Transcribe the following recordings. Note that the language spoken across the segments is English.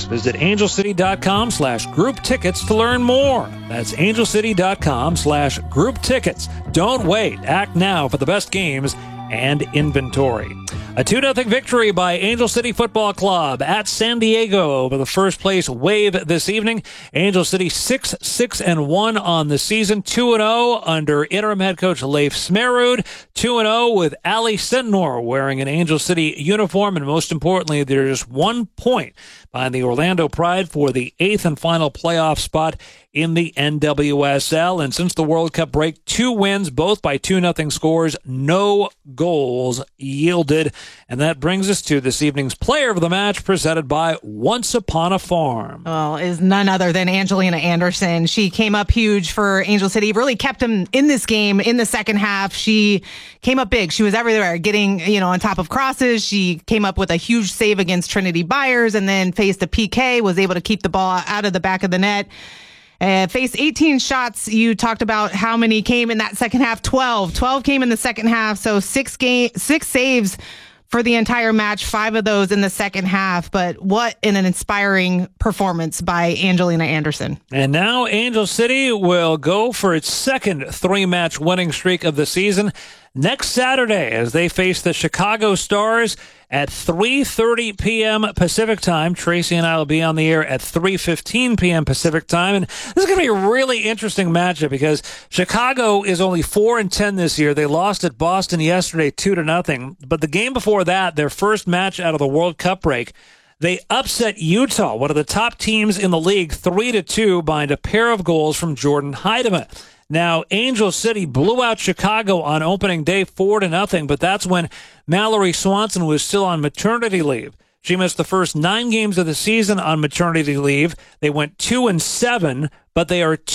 tickets. Visit angelcity.com/group tickets to learn more. That's angelcity.com/group tickets. Don't wait. Act now for the best games and inventory. A 2-0 victory by Angel City Football Club at San Diego over the first place Wave this evening. Angel City 6-1 on the season, 2-0 under interim head coach Leif Smerud, 2-0 with Ali Sentnor wearing an Angel City uniform, and most importantly, there's 1 point behind the Orlando Pride for the 8th and final playoff spot in the NWSL. And since the World Cup break, 2 wins, both by 2-0 scores, no goals yielded. And that brings us to this evening's player of the match, presented by Once Upon a Farm. Well, is none other than Angelina Anderson. She came up huge for Angel City, really kept them in this game in the second half. She came up big. She was everywhere, getting, on top of crosses. She came up with a huge save against Trinity Byers and then faced a PK, was able to keep the ball out of the back of the net. Faced 18 shots. You talked about how many came in that second half. 12 came in the second half. So 6 saves for the entire match, 5 of those in the second half. But what an inspiring performance by Angelina Anderson. And now Angel City will go for its second 3-match winning streak of the season next Saturday as they face the Chicago Stars at 3:30 p.m. Pacific time. Tracy and I will be on the air at 3:15 p.m. Pacific time. And this is going to be a really interesting matchup because Chicago is only 4-10 this year. They lost at Boston yesterday 2-0. But the game before that, their first match out of the World Cup break, they upset Utah, one of the top teams in the league, 3-2 behind a pair of goals from Jordan Heidemann. Now, Angel City blew out Chicago on opening day 4-0, but that's when Mallory Swanson was still on maternity leave. She missed the first 9 games of the season on maternity leave. They went 2-7, but they are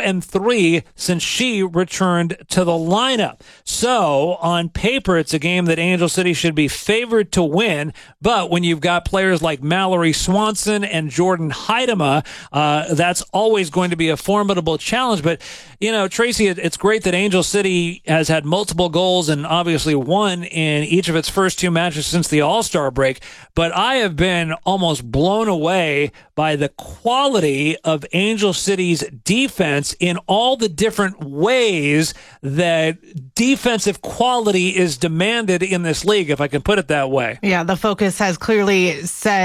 2-3 since she returned to the lineup. So, on paper, it's a game that Angel City should be favored to win, but when you've got players like Mallory Swanson and Jordan Heidemann, that's always going to be a formidable challenge. But, Tracy, it's great that Angel City has had multiple goals and obviously won in each of its first 2 matches since the All-Star break, but I have been almost blown away by the quality of Angel City's defense in all the different ways that defensive quality is demanded in this league, if I can put it that way. Yeah, the focus has clearly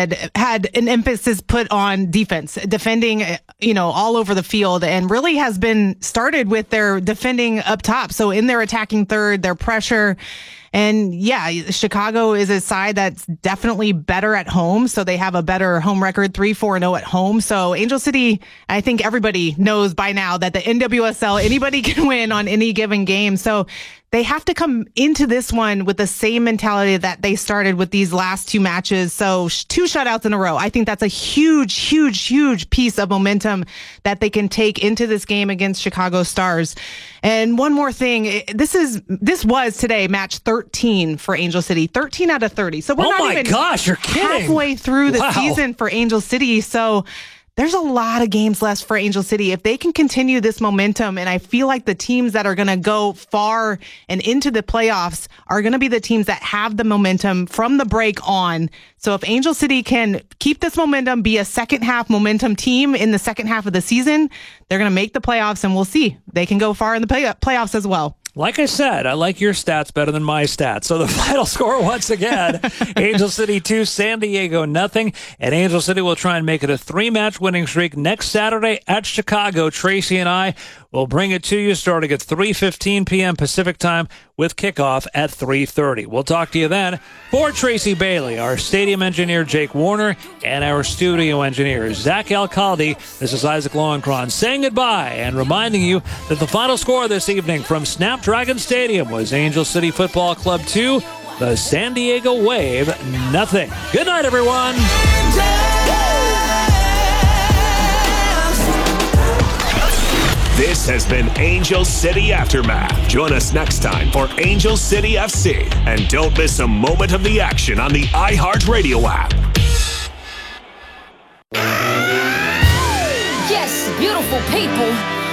had an emphasis put on defense, defending, all over the field, and really has been started with their defending up top. So in their attacking third, their pressure. And yeah, Chicago is a side that's definitely better at home. So they have a better home record, 3-4-0 at home. So Angel City, I think everybody knows by now that the NWSL, anybody can win on any given game. So they have to come into this one with the same mentality that they started with these last 2 matches. So 2 shutouts in a row. I think that's a huge piece of momentum that they can take into this game against Chicago Stars. And one more thing, this was today match 13 for Angel City, 13 out of 30. So we're not even you're kidding. halfway through the season for Angel City. So there's a lot of games left for Angel City. If they can continue this momentum, and I feel like the teams that are going to go far and into the playoffs are going to be the teams that have the momentum from the break on. So if Angel City can keep this momentum, be a second half momentum team in the second half of the season, they're going to make the playoffs, and we'll see. They can go far in the playoffs as well. Like I said, I like your stats better than my stats. So the final score once again, Angel City 2, San Diego nothing. And Angel City will try and make it a 3-match winning streak next Saturday at Chicago. Tracy and I will bring it to you starting at 3:15 p.m. Pacific time with kickoff at 3:30. We'll talk to you then. For Tracy Bailey, our stadium engineer Jake Warner, and our studio engineer Zach Alcalde, this is Isaac Lowenkron saying goodbye and reminding you that the final score this evening from Snapdragon Stadium was Angel City Football Club 2, the San Diego Wave nothing. Good night, everyone. This has been Angel City Aftermath. Join us next time for Angel City FC. And don't miss a moment of the action on the iHeartRadio app. Yes, beautiful people.